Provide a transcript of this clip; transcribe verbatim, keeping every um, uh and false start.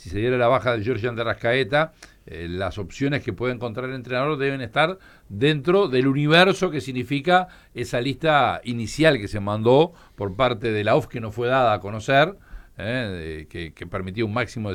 si se diera la baja de Georgian de Arrascaeta, eh, las opciones que puede encontrar el entrenador deben estar dentro del universo que significa esa lista inicial que se mandó por parte de la U F, que no fue dada a conocer, eh, que, que permitía un máximo de